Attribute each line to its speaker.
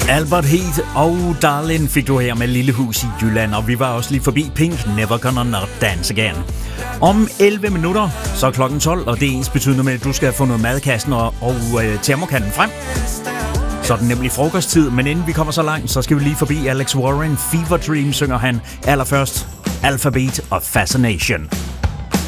Speaker 1: Albert Heat og Darlin fik du her med Lille Hus i Jylland, og vi var også lige forbi Pink, Never Gonna Not Dance Again. Om 11 minutter, så er klokken 12, og det er ens betydende med, at du skal få noget madkassen og termokanden frem. Så er det nemlig frokosttid, men inden vi kommer så langt, så skal vi lige forbi Alex Warren. Fever Dream synger han allerførst. Alphabet of Fascination.